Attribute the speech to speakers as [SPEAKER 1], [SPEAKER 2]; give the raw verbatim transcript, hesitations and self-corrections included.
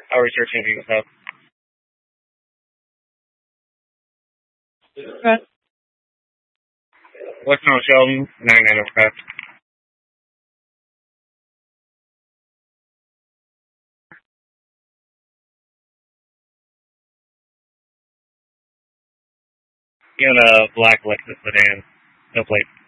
[SPEAKER 1] I'll research anything else.
[SPEAKER 2] Okay.
[SPEAKER 1] What's on Sheldon? ninety-nine okay. You want a black Lexus sedan. No plate.